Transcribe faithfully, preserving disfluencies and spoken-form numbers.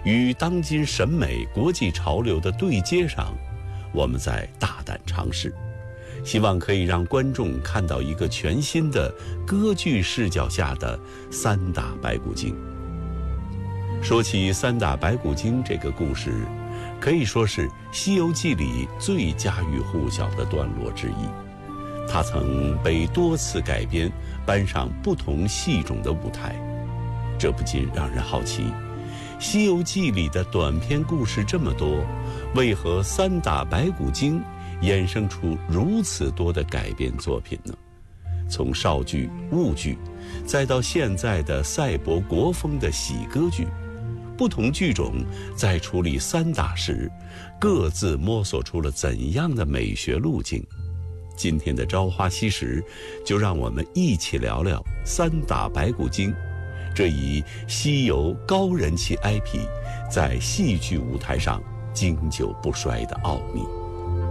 与当今审美国际潮流的对接上，我们在大胆尝试，希望可以让观众看到一个全新的歌剧视角下的三打白骨精。说起三打白骨精这个故事，可以说是《西游记》里最家喻户晓的段落之一。它曾被多次改编，搬上不同戏种的舞台。这不禁让人好奇，《西游记》里的短篇故事这么多，为何三打白骨精衍生出如此多的改编作品呢？从绍剧、婺剧，再到现在的赛博国风的喜歌剧，不同剧种在处理三打时，各自摸索出了怎样的美学路径。今天的朝花夕拾，就让我们一起聊聊三打白骨精这一西游高人气 I P 在戏剧舞台上经久不衰的奥秘。